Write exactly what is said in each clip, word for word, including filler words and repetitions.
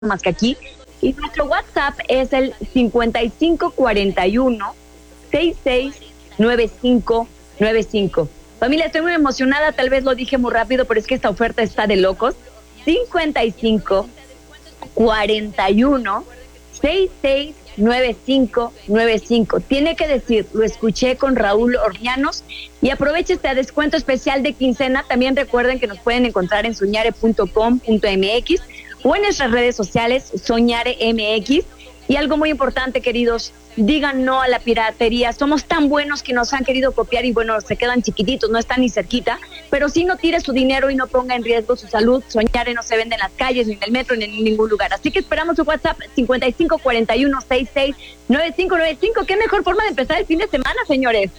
más que aquí. Y nuestro WhatsApp es el cincuenta y cinco cuarenta y uno, sesenta y seis, noventa y cinco noventa y cinco. Familia, estoy muy emocionada, tal vez lo dije muy rápido, pero es que esta oferta está de locos. cincuenta y cinco cuarenta y uno, sesenta y seis, noventa y cinco noventa y cinco. Tiene que decir, lo escuché con Raúl Orñanos, y aproveche este descuento especial de quincena. También recuerden que nos pueden encontrar en soñare punto com punto m x o en nuestras redes sociales, Soñare M X. Y algo muy importante, queridos, digan no a la piratería. Somos tan buenos que nos han querido copiar y bueno, se quedan chiquititos, no están ni cerquita, pero sí no tire su dinero y no ponga en riesgo su salud. Soñare no se vende en las calles, ni en el metro, ni en ningún lugar. Así que esperamos su WhatsApp cincuenta y cinco cuarenta y uno, sesenta y seis, noventa y cinco noventa y cinco. Qué mejor forma de empezar el fin de semana, señores.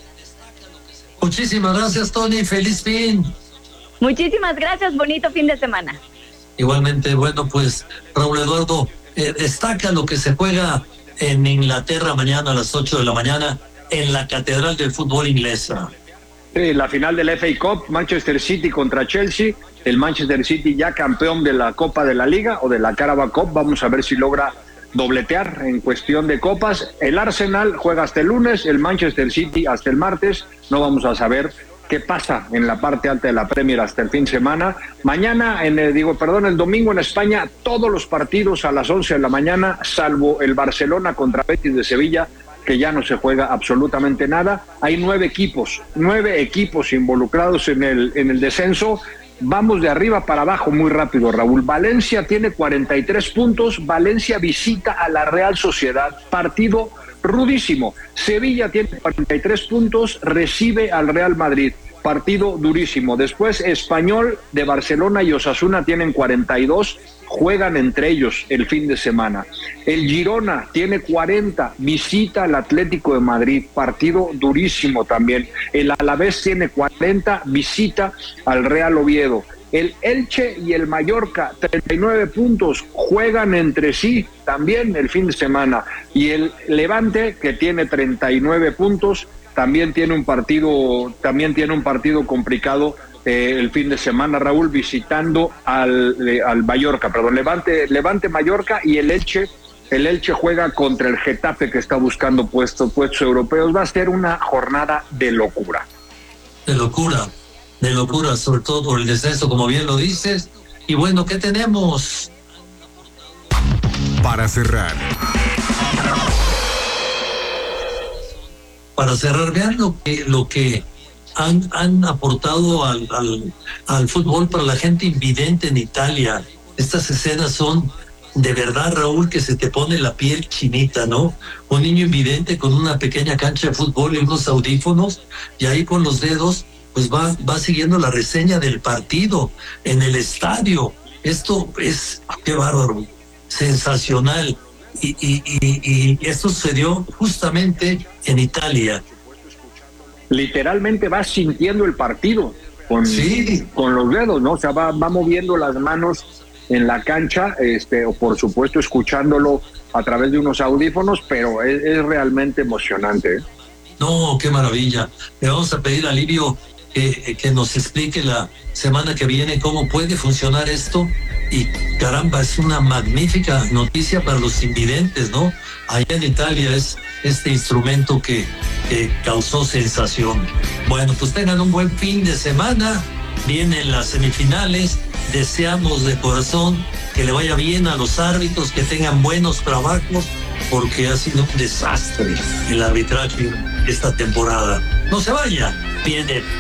Muchísimas gracias, Tony. Feliz fin. Muchísimas gracias, bonito fin de semana. Igualmente, bueno, pues Raúl Eduardo, eh, destaca lo que se juega en Inglaterra mañana a las ocho de la mañana en la Catedral del Fútbol Inglesa. Sí, la final del F A Cup, Manchester City contra Chelsea. El Manchester City ya campeón de la Copa de la Liga o de la Carabao Cup. Vamos a ver si logra dobletear en cuestión de copas. El Arsenal juega hasta el lunes, el Manchester City hasta el martes. No vamos a saber qué pasa en la parte alta de la Premier hasta el fin de semana. Mañana, en el, digo, perdón, el domingo en España, todos los partidos a las once de la mañana, salvo el Barcelona contra Betis de Sevilla, que ya no se juega absolutamente nada. Hay nueve equipos, nueve equipos involucrados en el, en el descenso. Vamos de arriba para abajo muy rápido, Raúl. Valencia tiene cuarenta y tres puntos. Valencia visita a la Real Sociedad. Partido rudísimo. Sevilla tiene cuarenta y tres puntos, recibe al Real Madrid. Partido durísimo. Después, Español de Barcelona y Osasuna tienen cuarenta y dos, juegan entre ellos el fin de semana. El Girona tiene cuarenta, visita al Atlético de Madrid, partido durísimo también. El Alavés tiene cuarenta, visita al Real Oviedo. El Elche y el Mallorca, treinta y nueve puntos, juegan entre sí también el fin de semana. Y el Levante, que tiene treinta y nueve puntos, también tiene un partido, también tiene un partido complicado eh, el fin de semana, Raúl, visitando al, eh, al Mallorca, perdón, Levante, Levante Mallorca, y el Elche, el Elche juega contra el Getafe, que está buscando puestos, puestos europeos. Va a ser una jornada de locura. De locura. De locura, sobre todo por el descenso, como bien lo dices. Y bueno, ¿qué tenemos? Para cerrar. Para cerrar, vean lo que, lo que han, han aportado al, al, al fútbol para la gente invidente en Italia. Estas escenas son de verdad, Raúl, que se te pone la piel chinita, ¿no? Un niño invidente con una pequeña cancha de fútbol y unos audífonos, y ahí con los dedos pues va, va siguiendo la reseña del partido en el estadio. Esto es, qué bárbaro, sensacional. Y, y, y, y esto sucedió justamente en Italia. Literalmente va sintiendo el partido con, sí. con los dedos, ¿no? O sea, va, va moviendo las manos en la cancha, este, o por supuesto escuchándolo a través de unos audífonos, pero es, es realmente emocionante, ¿eh? No, qué maravilla. Le vamos a pedir a Livio que, que nos explique la semana que viene cómo puede funcionar esto. Y caramba, es una magnífica noticia para los invidentes, ¿no? Allá en Italia es este instrumento que, que causó sensación. Bueno, pues tengan un buen fin de semana. Vienen las semifinales. Deseamos de corazón que le vaya bien a los árbitros, que tengan buenos trabajos, porque ha sido un desastre el arbitraje esta temporada. No se vaya, viene